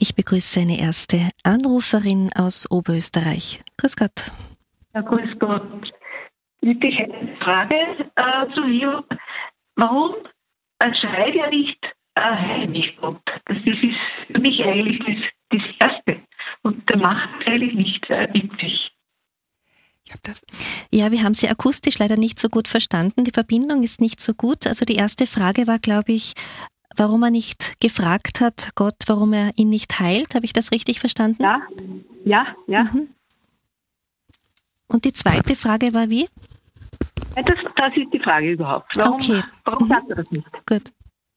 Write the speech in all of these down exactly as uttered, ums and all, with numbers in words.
Ich begrüße eine erste Anruferin aus Oberösterreich. Grüß Gott. Ja, grüß Gott. Ich hätte eine Frage äh, zu Hiob. Warum schreit er nicht äh, heilig Gott? Das, das ist für mich eigentlich das, das Erste. Und der macht eigentlich nicht äh, mit sich. Ich hab das. Ja, wir haben Sie akustisch leider nicht so gut verstanden. Die Verbindung ist nicht so gut. Also die erste Frage war, glaube ich, warum er nicht gefragt hat, Gott, warum er ihn nicht heilt. Habe ich das richtig verstanden? Ja, ja, ja. Mhm. Und die zweite Frage war wie? Das, das ist die Frage überhaupt. Warum, okay. warum mhm. sagt er das nicht? Gut.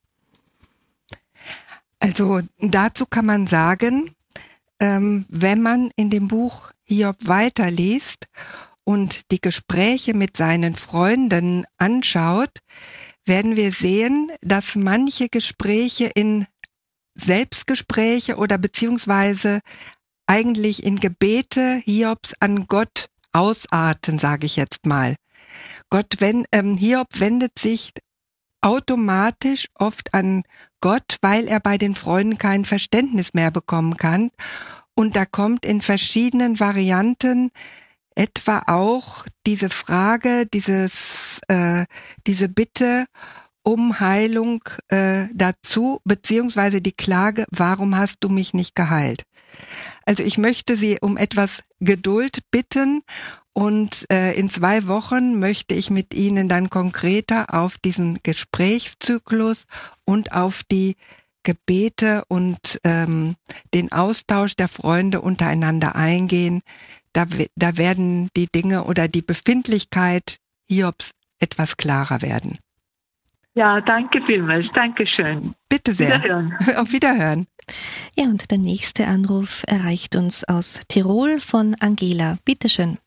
Also dazu kann man sagen, ähm, wenn man in dem Buch Hiob weiterliest und die Gespräche mit seinen Freunden anschaut, werden wir sehen, dass manche Gespräche in Selbstgespräche oder beziehungsweise eigentlich in Gebete Hiobs an Gott ausarten, sage ich jetzt mal. Gott, wenn, ähm, Hiob wendet sich automatisch oft an Gott, weil er bei den Freunden kein Verständnis mehr bekommen kann. Und da kommt in verschiedenen Varianten etwa auch diese Frage, dieses, äh, diese Bitte um Heilung äh, dazu, beziehungsweise die Klage, warum hast du mich nicht geheilt? Also ich möchte Sie um etwas Geduld bitten und äh, in zwei Wochen möchte ich mit Ihnen dann konkreter auf diesen Gesprächszyklus und auf die Gebete und ähm, den Austausch der Freunde untereinander eingehen. Da, da werden die Dinge oder die Befindlichkeit Hiobs etwas klarer werden. Ja, danke vielmals. Dankeschön. Bitte sehr. Wiederhören. Auf Wiederhören. Ja, und der nächste Anruf erreicht uns aus Tirol von Angela. Bitteschön.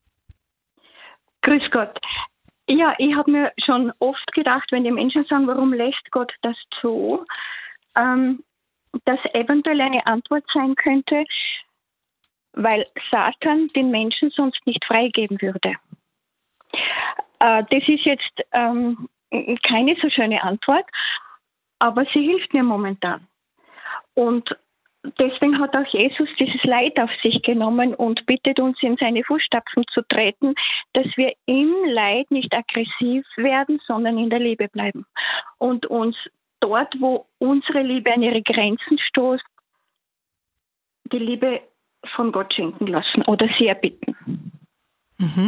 Grüß Gott. Ja, ich habe mir schon oft gedacht, wenn die Menschen sagen, warum lässt Gott das zu, ähm, dass eventuell eine Antwort sein könnte, weil Satan den Menschen sonst nicht freigeben würde. Äh, das ist jetzt ähm, keine so schöne Antwort, aber sie hilft mir momentan. Und deswegen hat auch Jesus dieses Leid auf sich genommen und bittet uns, in seine Fußstapfen zu treten, dass wir im Leid nicht aggressiv werden, sondern in der Liebe bleiben. Und uns dort, wo unsere Liebe an ihre Grenzen stoßt, die Liebe von Gott schenken lassen oder sie erbitten. Mhm.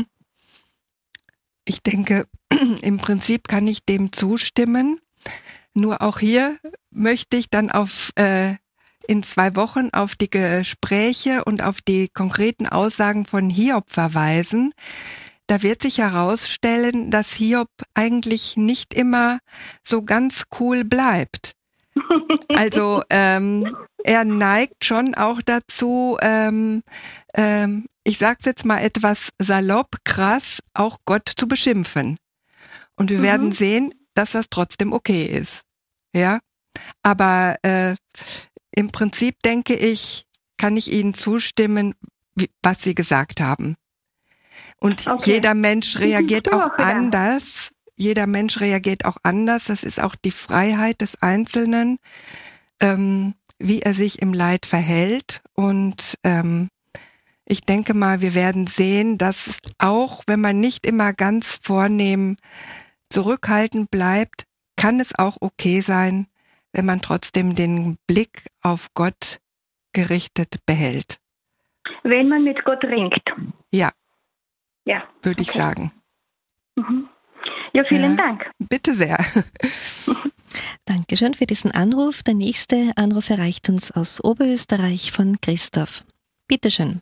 Ich denke, im Prinzip kann ich dem zustimmen. Nur auch hier möchte ich dann auf äh, in zwei Wochen auf die Gespräche und auf die konkreten Aussagen von Hiob verweisen. Da wird sich herausstellen, dass Hiob eigentlich nicht immer so ganz cool bleibt. Also ähm, er neigt schon auch dazu, ähm, ähm, ich sag's jetzt mal etwas salopp, krass, auch Gott zu beschimpfen. Und wir mhm. werden sehen, dass das trotzdem okay ist. Ja, aber äh, im Prinzip denke ich, kann ich Ihnen zustimmen, wie, was Sie gesagt haben. Und okay. Jeder Mensch reagiert auch anders. Jeder Mensch reagiert auch anders. Das ist auch die Freiheit des Einzelnen, ähm, wie er sich im Leid verhält. Und ähm, ich denke mal, wir werden sehen, dass auch, wenn man nicht immer ganz vornehm zurückhaltend bleibt, kann es auch okay sein, wenn man trotzdem den Blick auf Gott gerichtet behält. Wenn man mit Gott ringt. Ja, ja. würde okay. ich sagen. Mhm. Ja, vielen ja, Dank. Bitte sehr. Dankeschön für diesen Anruf. Der nächste Anruf erreicht uns aus Oberösterreich von Christoph. Bitteschön.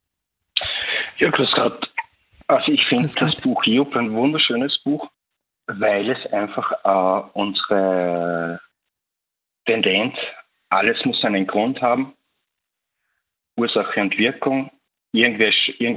Ja, grüß Gott. Also ich finde das Buch Hiob ein wunderschönes Buch, weil es einfach äh, unsere Tendenz, alles muss einen Grund haben, Ursache und Wirkung, irgendwer,